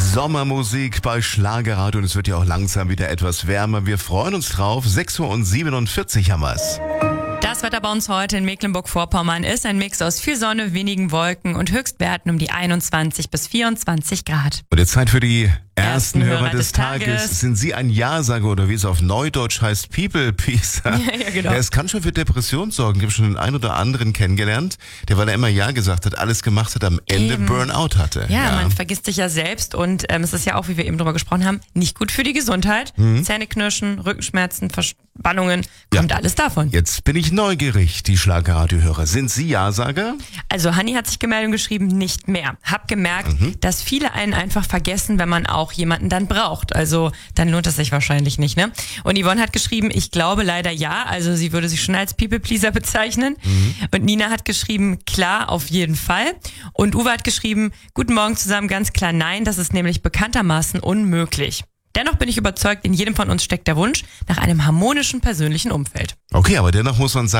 Sommermusik bei Schlagerradio und es wird ja auch langsam wieder etwas wärmer. Wir freuen uns drauf. 6:47 Uhr haben wir's. Das Wetter bei uns heute in Mecklenburg-Vorpommern ist ein Mix aus viel Sonne, wenigen Wolken und Höchstwerten um die 21 bis 24 Grad. Und jetzt Zeit für die ersten Hörer des Tages. Sind Sie ein Ja-Sager oder wie es auf Neudeutsch heißt, People-Pleaser? Ja, genau. Es kann schon für Depressionen sorgen. Ich habe schon den einen oder anderen kennengelernt, der, weil er immer Ja gesagt hat, alles gemacht hat, am Ende Burnout hatte. Ja, man vergisst sich ja selbst und es ist ja auch, wie wir eben drüber gesprochen haben, nicht gut für die Gesundheit. Zähneknirschen, Rückenschmerzen, Verspannungen, kommt alles davon. Jetzt bin ich neugierig, die Schlagerradio-Hörer. Sind Sie Ja-Sager? Also Hanni hat sich gemeldet und geschrieben, nicht mehr. Hab gemerkt, dass viele einen einfach vergessen, wenn man auch jemanden dann braucht. Also dann lohnt es sich wahrscheinlich nicht, ne? Und Yvonne hat geschrieben, ich glaube leider ja. Also sie würde sich schon als People-Pleaser bezeichnen. Und Nina hat geschrieben, klar, auf jeden Fall. Und Uwe hat geschrieben, guten Morgen zusammen, ganz klar nein. Das ist nämlich bekanntermaßen unmöglich. Dennoch bin ich überzeugt, in jedem von uns steckt der Wunsch nach einem harmonischen persönlichen Umfeld. Okay, aber dennoch muss man sagen,